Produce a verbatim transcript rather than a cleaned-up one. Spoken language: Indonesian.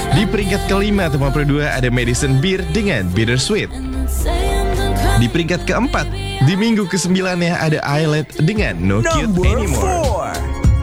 Di peringkat kelima atau lima puluh dua ada Madison Beer dengan Bittersweet. Di peringkat keempat, di minggu kesembilan ya ada Islet dengan No Cute Number Anymore. four.